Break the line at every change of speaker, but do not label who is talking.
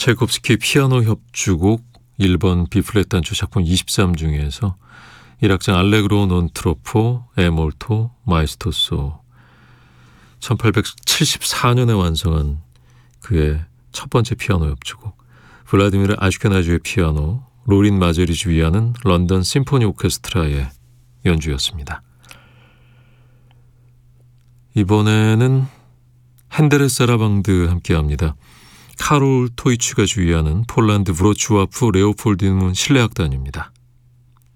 차이콥스키 피아노 협주곡 1번 B플랫 단조 작품 23 중에서 1악장 알레그로 non troppo e molto maestoso 1874년에 완성한 그의 첫 번째 피아노 협주곡, 블라디미르 아슈케나즈의 피아노, 로린 마제리주 위하는 런던 심포니 오케스트라의 연주였습니다. 이번에는 핸델의 사라방드 함께합니다. 카롤 토이츠가 주의하는 폴란드 브로츠와프 레오폴디문 실내악단입니다.